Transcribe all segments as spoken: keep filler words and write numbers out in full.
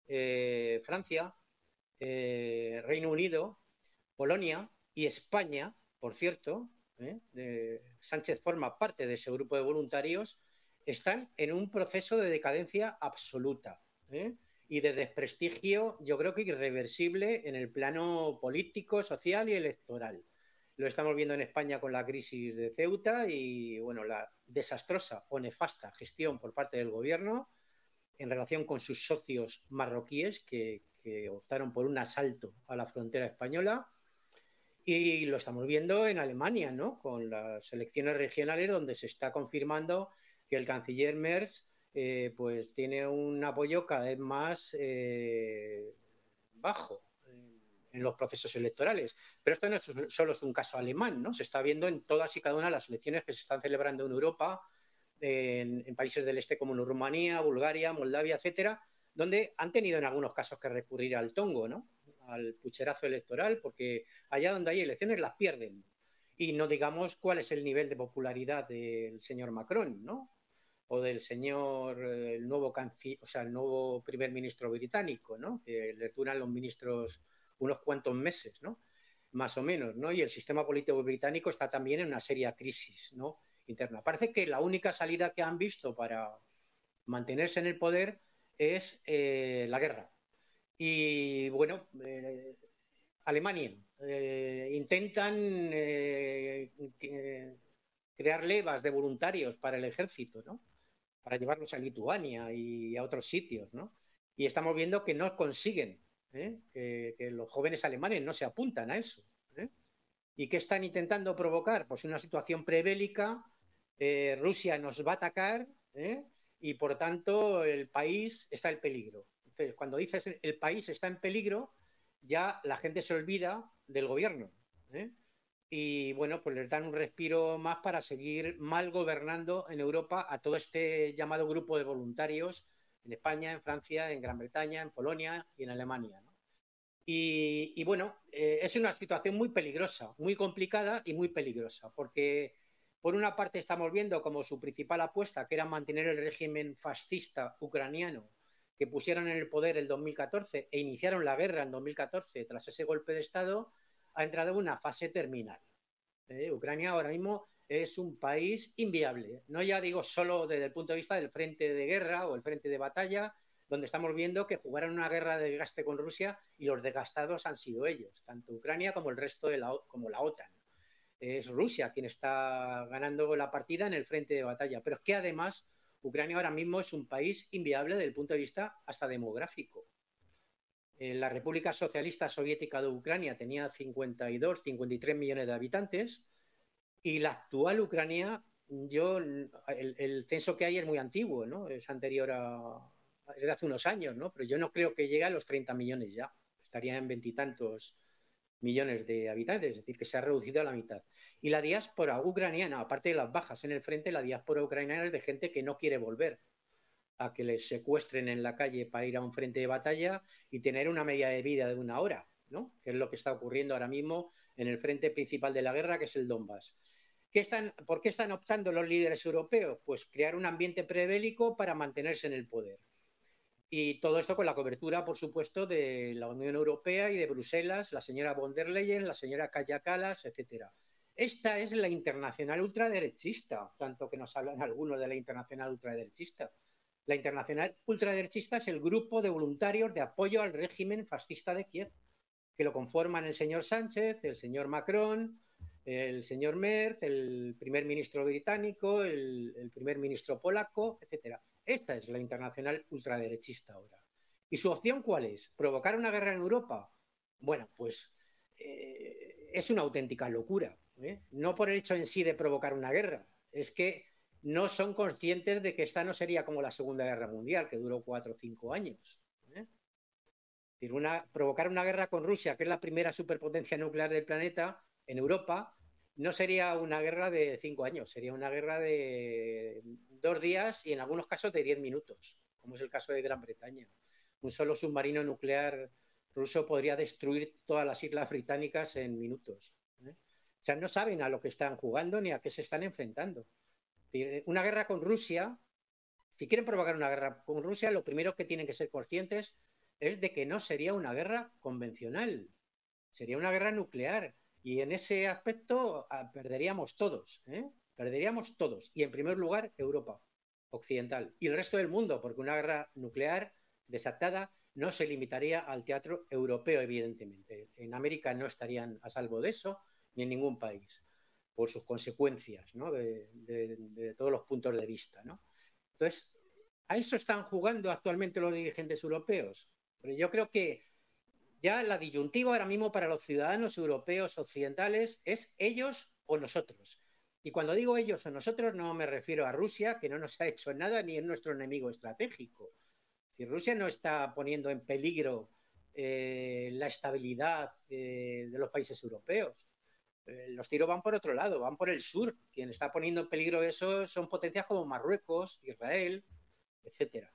eh, Francia, eh, Reino Unido, Polonia y España, por cierto, ¿eh? de, Sánchez forma parte de ese grupo de voluntarios, están en un proceso de decadencia absoluta, ¿eh? y de desprestigio, yo creo que irreversible en el plano político, social y electoral. Lo estamos viendo en España con la crisis de Ceuta y, bueno, la desastrosa o nefasta gestión por parte del gobierno en relación con sus socios marroquíes que, que optaron por un asalto a la frontera española. Y lo estamos viendo en Alemania, ¿no? Con las elecciones regionales donde se está confirmando que el canciller Merz eh, pues tiene un apoyo cada vez más eh, bajo en los procesos electorales. Pero esto no es solo es un caso alemán, ¿no? Se está viendo en todas y cada una de las elecciones que se están celebrando en Europa, en, en países del este como Rumanía, Bulgaria, Moldavia, etcétera, donde han tenido en algunos casos que recurrir al tongo, ¿no? Al pucherazo electoral, porque allá donde hay elecciones las pierden. Y no digamos cuál es el nivel de popularidad del señor Macron, ¿no? O del señor, el nuevo canciller, o sea, el nuevo primer ministro británico, ¿no? Que le duran los ministros unos cuantos meses, ¿no? Más o menos, ¿no? Y el sistema político británico está también en una seria crisis, ¿no? Interna. Parece que la única salida que han visto para mantenerse en el poder es eh, la guerra. Y bueno, eh, Alemania eh, intentan eh, crear levas de voluntarios para el ejército, ¿no? Para llevarlos a Lituania y a otros sitios, ¿no? Y estamos viendo que no consiguen, ¿eh? que, que los jóvenes alemanes no se apuntan a eso. ¿eh? ¿Y qué están intentando provocar? Pues una situación prebélica, eh, Rusia nos va a atacar ¿eh? y por tanto el país está en peligro. Entonces, cuando dices el país está en peligro, ya la gente se olvida del gobierno. ¿eh? Y bueno, pues les dan un respiro más para seguir mal gobernando en Europa a todo este llamado grupo de voluntarios en España, en Francia, en Gran Bretaña, en Polonia y en Alemania. ¿no? Y, y, bueno, eh, es una situación muy peligrosa, muy complicada y muy peligrosa, porque por una parte estamos viendo como su principal apuesta, que era mantener el régimen fascista ucraniano que pusieron en el poder el dos mil catorce e iniciaron la guerra en dos mil catorce tras ese golpe de Estado, ha entrado en una fase terminal. ¿Eh? Ucrania ahora mismo es un país inviable, no ya digo solo desde el punto de vista del frente de guerra o el frente de batalla, donde estamos viendo que jugaron una guerra de desgaste con Rusia y los desgastados han sido ellos, tanto Ucrania como el resto de la, como la OTAN. Es Rusia quien está ganando la partida en el frente de batalla, pero es que además Ucrania ahora mismo es un país inviable desde el punto de vista hasta demográfico. La República Socialista Soviética de Ucrania tenía cincuenta y dos, cincuenta y tres millones de habitantes y la actual Ucrania, yo, el, el censo que hay es muy antiguo, ¿no? Es anterior a, es de hace unos años, ¿no? Pero yo no creo que llegue a los treinta millones ya, estaría en veintitantos millones de habitantes, es decir, que se ha reducido a la mitad. Y la diáspora ucraniana, aparte de las bajas en el frente, la diáspora ucraniana es de gente que no quiere volver a que les secuestren en la calle para ir a un frente de batalla y tener una media de vida de una hora, ¿no? Que es lo que está ocurriendo ahora mismo en el frente principal de la guerra, que es el Donbass. ¿Qué están, ¿Por qué están optando los líderes europeos? Pues crear un ambiente prebélico para mantenerse en el poder. Y todo esto con la cobertura, por supuesto, de la Unión Europea y de Bruselas, la señora von der Leyen, la señora Kaja Kallas, etcétera. Esta es la internacional ultraderechista, tanto que nos hablan algunos de la internacional ultraderechista. La internacional ultraderechista es el grupo de voluntarios de apoyo al régimen fascista de Kiev, que lo conforman el señor Sánchez, el señor Macron, el señor Merz, el primer ministro británico, el, el primer ministro polaco, etcétera. Esta es la internacional ultraderechista ahora. ¿Y su opción cuál es? ¿Provocar una guerra en Europa? Bueno, pues eh, es una auténtica locura. ¿eh? No por el hecho en sí de provocar una guerra, es que no son conscientes de que esta no sería como la Segunda Guerra Mundial, que duró cuatro o cinco años. ¿eh? Una, provocar una guerra con Rusia, que es la primera superpotencia nuclear del planeta, en Europa, no sería una guerra de cinco años, sería una guerra de dos días y en algunos casos de diez minutos, como es el caso de Gran Bretaña. Un solo submarino nuclear ruso podría destruir todas las islas británicas en minutos. ¿eh? O sea, no saben a lo que están jugando ni a qué se están enfrentando. Una guerra con Rusia, si quieren provocar una guerra con Rusia, lo primero que tienen que ser conscientes es de que no sería una guerra convencional, sería una guerra nuclear. Y en ese aspecto ah, perderíamos todos, ¿eh? Perderíamos todos. Y en primer lugar, Europa occidental y el resto del mundo, porque una guerra nuclear desatada no se limitaría al teatro europeo, evidentemente. En América no estarían a salvo de eso, ni en ningún país, por sus consecuencias, ¿no? de, de, de, todos los puntos de vista, ¿no? Entonces, a eso están jugando actualmente los dirigentes europeos. Pero yo creo que ya la disyuntiva ahora mismo para los ciudadanos europeos occidentales es ellos o nosotros. Y cuando digo ellos o nosotros no me refiero a Rusia, que no nos ha hecho nada ni es nuestro enemigo estratégico. Si Rusia no está poniendo en peligro eh, la estabilidad eh, de los países europeos. Eh, los tiros van por otro lado, van por el sur. Quien está poniendo en peligro eso son potencias como Marruecos, Israel, etcétera.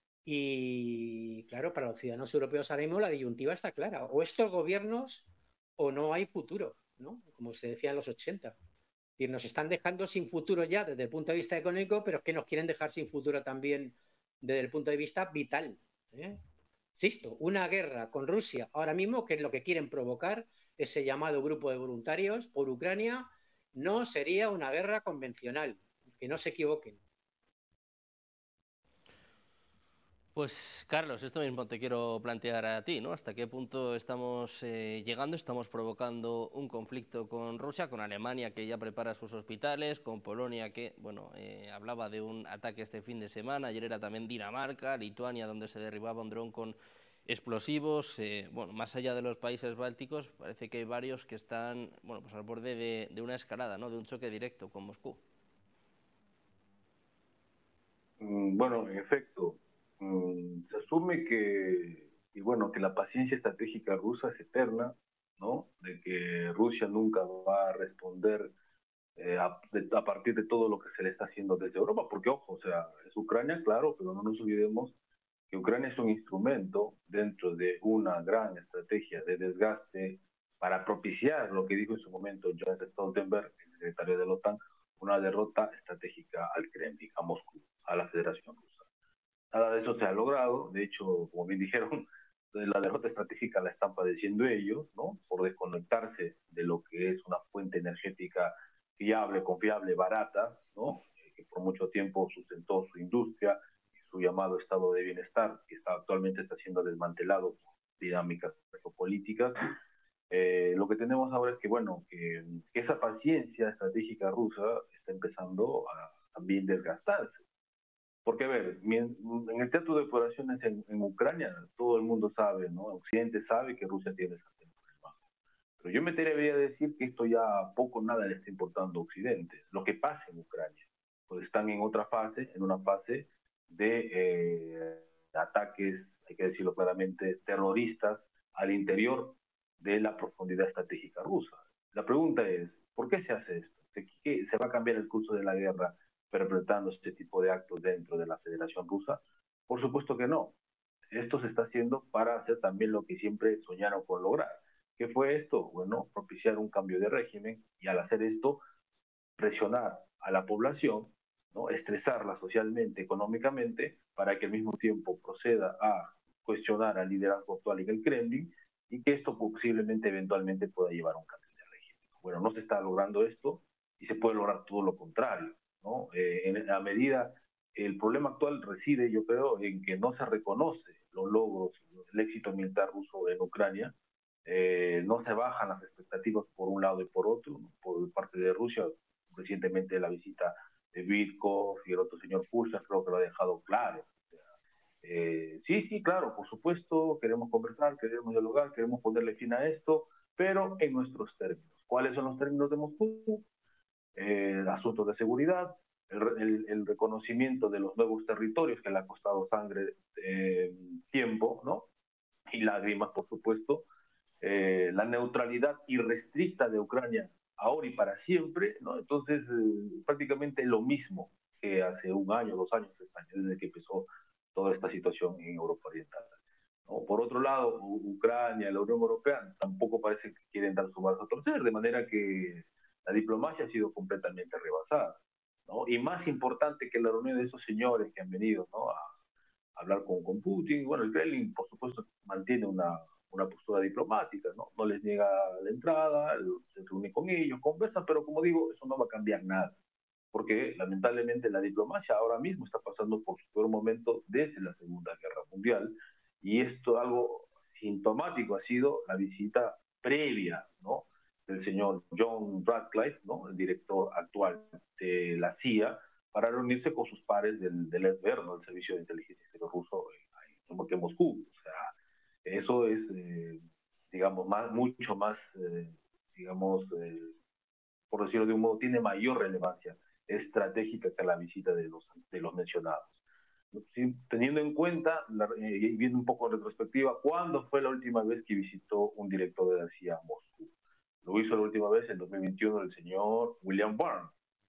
Y claro, para los ciudadanos europeos ahora mismo la disyuntiva está clara. O estos gobiernos o no hay futuro, ¿no? Como se decía en los ochenta. Y nos están dejando sin futuro ya desde el punto de vista económico, pero es que nos quieren dejar sin futuro también desde el punto de vista vital. ¿eh? Insisto, una guerra con Rusia ahora mismo, que es lo que quieren provocar, ese llamado grupo de voluntarios por Ucrania, no sería una guerra convencional. Que no se equivoquen. Pues Carlos, esto mismo te quiero plantear a ti, ¿no? ¿Hasta qué punto estamos eh, llegando? Estamos provocando un conflicto con Rusia, con Alemania que ya prepara sus hospitales, con Polonia que, bueno, eh, hablaba de un ataque este fin de semana, ayer era también Dinamarca, Lituania, donde se derribaba un dron con explosivos. Eh, bueno, más allá de los países bálticos, parece que hay varios que están, bueno, pues al borde de, de una escalada, ¿no? De un choque directo con Moscú. Bueno, en efecto, se asume que, y bueno, que la paciencia estratégica rusa es eterna, ¿no? De que Rusia nunca va a responder eh, a, de, a partir de todo lo que se le está haciendo desde Europa, porque ojo, o sea, es Ucrania, claro, pero no nos olvidemos que Ucrania es un instrumento dentro de una gran estrategia de desgaste para propiciar lo que dijo en su momento Jens Stoltenberg, el secretario de la OTAN, una derrota estratégica al Kremlin, a Moscú, a la Federación Rusa. Nada de eso se ha logrado, de hecho, como bien dijeron, la derrota estratégica la están padeciendo ellos, ¿no? Por desconectarse de lo que es una fuente energética fiable, confiable, barata, ¿no? Que por mucho tiempo sustentó su industria y su llamado estado de bienestar, que está, actualmente está siendo desmantelado por dinámicas geopolíticas. Eh, lo que tenemos ahora es que, bueno, que, que esa paciencia estratégica rusa está empezando a también desgastarse. Porque, a ver, en el teatro de operaciones en, en Ucrania, todo el mundo sabe, ¿no? Occidente sabe que Rusia tiene esa problema. Pero yo me atrevería a decir que esto ya poco o nada le está importando a Occidente. Lo que pasa en Ucrania, pues están en otra fase, en una fase de eh, ataques, hay que decirlo claramente, terroristas al interior de la profundidad estratégica rusa. La pregunta es, ¿por qué se hace esto? ¿Qué, ¿Se va a cambiar el curso de la guerra perpetrando este tipo de actos dentro de la Federación Rusa? Por supuesto que no. Esto se está haciendo para hacer también lo que siempre soñaron con lograr. ¿Qué fue esto? Bueno, propiciar un cambio de régimen y al hacer esto, presionar a la población, ¿no? Estresarla socialmente, económicamente, para que al mismo tiempo proceda a cuestionar al liderazgo actual en el Kremlin y que esto posiblemente eventualmente pueda llevar a un cambio de régimen. Bueno, no se está logrando esto y se puede lograr todo lo contrario, ¿no? Eh, en, a medida, el problema actual reside, yo creo, en que no se reconoce los logros, el éxito militar ruso en Ucrania, eh, no se bajan las expectativas por un lado y por otro, ¿no? Por parte de Rusia. Recientemente la visita de Vitkov y el otro señor Pushas creo que lo ha dejado claro. O sea, eh, sí, sí, claro, por supuesto, queremos conversar, queremos dialogar, queremos ponerle fin a esto, pero en nuestros términos. ¿Cuáles son los términos de Moscú? Eh, asuntos de seguridad, el, el, el, reconocimiento de los nuevos territorios que le ha costado sangre, eh, tiempo, ¿no? Y lágrimas, por supuesto, eh, la neutralidad irrestricta de Ucrania ahora y para siempre, ¿no? Entonces, eh, prácticamente lo mismo que hace un año, dos años, tres años, desde que empezó toda esta situación en Europa Oriental. ¿No? Por otro lado, Ucrania, la Unión Europea, tampoco parece que quieren dar su brazo a torcer, de manera que la diplomacia ha sido completamente rebasada, ¿no? Y más importante que la reunión de esos señores que han venido, ¿no? a hablar con, con Putin, bueno, el Kremlin, por supuesto, mantiene una, una postura diplomática, ¿no? No les niega la entrada, se reúne con ellos, conversa, pero como digo, eso no va a cambiar nada, porque lamentablemente la diplomacia ahora mismo está pasando por su peor momento desde la Segunda Guerra Mundial, y esto algo sintomático ha sido la visita previa, ¿no?, del señor John Ratcliffe, ¿no?, el director actual de la C I A, para reunirse con sus pares del, del F B R, ¿no?, el Servicio de Inteligencia Exterior ruso, como que en Moscú. O sea, eso es, eh, digamos, más, mucho más, eh, digamos, eh, por decirlo de un modo, tiene mayor relevancia estratégica que la visita de los, de los mencionados. Sí, teniendo en cuenta, la, eh, y viendo un poco en retrospectiva, ¿cuándo fue la última vez que visitó un director de la C I A Moscú? Lo hizo la última vez en dos mil veintiuno el señor William Burns.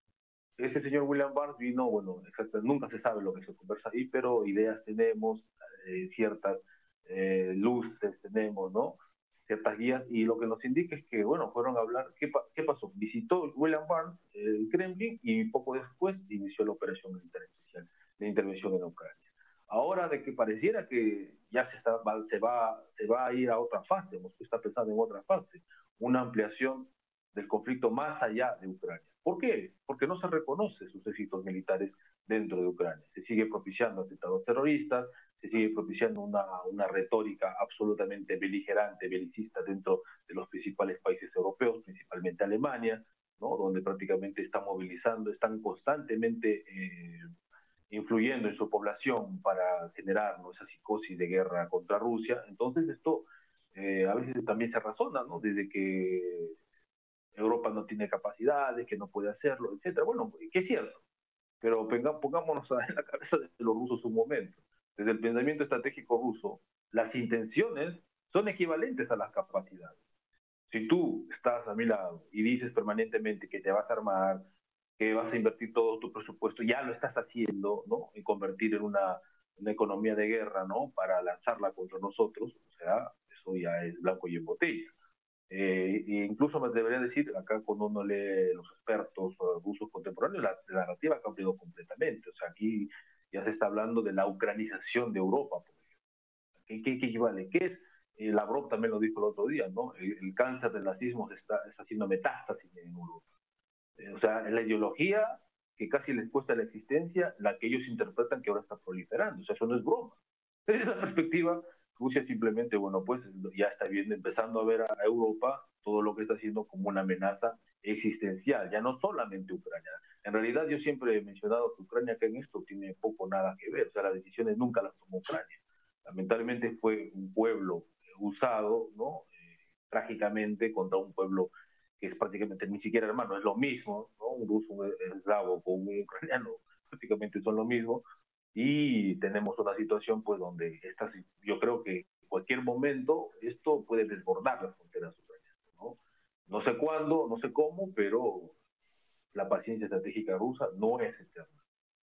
Ese señor William Burns vino, bueno, exacto, nunca se sabe lo que se conversa ahí, pero ideas tenemos, eh, ciertas eh, luces tenemos, ¿no?, ciertas guías, y lo que nos indica es que, bueno, fueron a hablar. ¿Qué, pa qué pasó? Visitó William Burns el Kremlin y poco después inició la operación militar especial de intervención en Ucrania. Ahora, de que pareciera que ya se, está, se, va, se va a ir a otra fase, Moscú está pensando en otra fase, una ampliación del conflicto más allá de Ucrania. ¿Por qué? Porque no se reconoce sus éxitos militares dentro de Ucrania. Se sigue propiciando atentados terroristas, se sigue propiciando una, una retórica absolutamente beligerante, belicista dentro de los principales países europeos, principalmente Alemania, ¿no?, donde prácticamente están movilizando, están constantemente eh, influyendo en su población para generar, ¿no?, esa psicosis de guerra contra Rusia. Entonces esto eh, a veces también se razona, ¿no?, desde que Europa no tiene capacidades, que no puede hacerlo, etcétera. Bueno, que es cierto, pero pongámonos en la cabeza de los rusos un momento. Desde el pensamiento estratégico ruso, las intenciones son equivalentes a las capacidades. Si tú estás a mi lado y dices permanentemente que te vas a armar, que vas a invertir todo tu presupuesto, ya lo estás haciendo, ¿no?, y convertir en una, una economía de guerra, ¿no?, para lanzarla contra nosotros, o sea, eso ya es blanco y en botella. Eh, e incluso me debería decir, acá cuando uno lee los expertos rusos contemporáneos, la, la narrativa ha cambiado completamente. O sea, aquí ya se está hablando de la ucranización de Europa, por ejemplo. ¿Qué, qué, qué equivale? ¿Qué es? Eh, Lavrov también lo dijo el otro día, ¿no? El, el cáncer del nazismo está, está haciendo metástasis en Europa. Eh, o sea, es la ideología que casi les cuesta la existencia, la que ellos interpretan que ahora está proliferando. O sea, eso no es broma. Desde esa perspectiva, Rusia simplemente, bueno, pues ya está viendo, empezando a ver a Europa todo lo que está haciendo como una amenaza existencial, ya no solamente Ucrania. En realidad yo siempre he mencionado que Ucrania que en esto tiene poco nada que ver, o sea, las decisiones nunca las tomó Ucrania. Lamentablemente fue un pueblo usado, ¿no?, eh, trágicamente contra un pueblo que es prácticamente ni siquiera hermano, es lo mismo, ¿no? Un ruso eslavo con un ucraniano prácticamente son lo mismo. Y tenemos una situación pues donde estas, yo creo que en cualquier momento esto puede desbordar las fronteras ucranianas, ¿no? No sé cuándo, no sé cómo, pero la paciencia estratégica rusa no es eterna.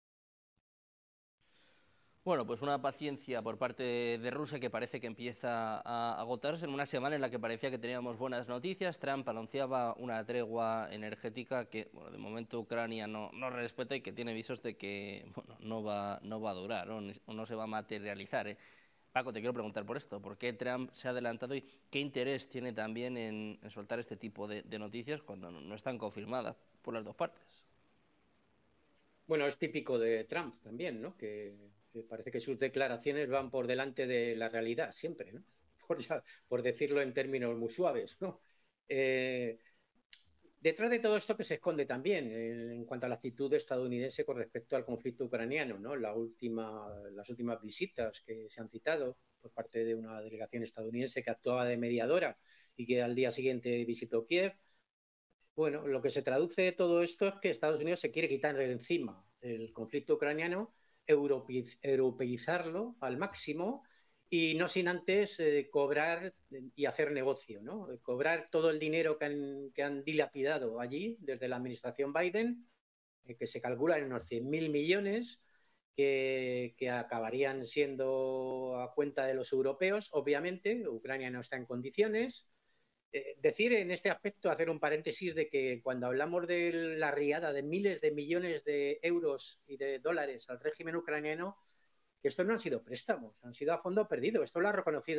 Bueno, pues una paciencia por parte de Rusia que parece que empieza a agotarse en una semana en la que parecía que teníamos buenas noticias. Trump anunciaba una tregua energética que, bueno, de momento Ucrania no, no respeta y que tiene visos de que, bueno, no va, no va a durar, ¿no? o no se va a materializar, ¿eh? Paco, te quiero preguntar por esto. ¿Por qué Trump se ha adelantado y qué interés tiene también en, en soltar este tipo de, de noticias cuando no, no están confirmadas por las dos partes? Bueno, es típico de Trump también, ¿no? Que, que parece que sus declaraciones van por delante de la realidad siempre, ¿no? Por, ya, por decirlo en términos muy suaves, ¿no? Eh, detrás de todo esto que se esconde también eh, en cuanto a la actitud estadounidense con respecto al conflicto ucraniano, ¿no? La última, las últimas visitas que se han citado por parte de una delegación estadounidense que actuaba de mediadora y que al día siguiente visitó Kiev. Bueno, lo que se traduce de todo esto es que Estados Unidos se quiere quitar de encima el conflicto ucraniano, europeiz, europeizarlo al máximo y no sin antes eh, cobrar y hacer negocio, ¿no? Cobrar todo el dinero que han, que han dilapidado allí desde la administración Biden, eh, que se calcula en unos cien mil millones, que, que acabarían siendo a cuenta de los europeos. Obviamente, Ucrania no está en condiciones. Eh, decir en este aspecto, hacer un paréntesis de que cuando hablamos de la riada de miles de millones de euros y de dólares al régimen ucraniano, que estos no han sido préstamos, han sido a fondo perdido. Esto lo ha reconocido